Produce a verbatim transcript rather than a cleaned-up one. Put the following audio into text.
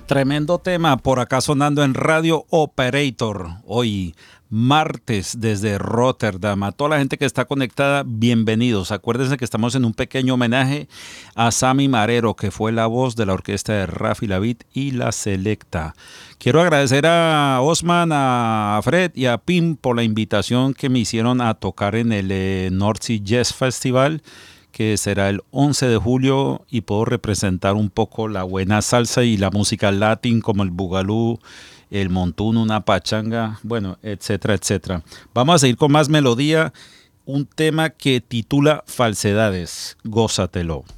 Tremendo tema por acá sonando en Radio Operator. Hoy, martes, desde Rotterdam. A toda la gente que está conectada, bienvenidos. Acuérdense que estamos en un pequeño homenaje a Sammy Marero, que fue la voz de la orquesta de Rafi Lavitt y La Selecta. Quiero agradecer a Osman, a Fred y a Pim por la invitación que me hicieron a tocar en el eh, North Sea Jazz Festival, que será el once de julio, y puedo representar un poco la buena salsa y la música latín como el bugalú, el montuno, una pachanga, bueno, etcétera, etcétera. Vamos a seguir con más melodía, un tema que titula Falsedades. Gózatelo.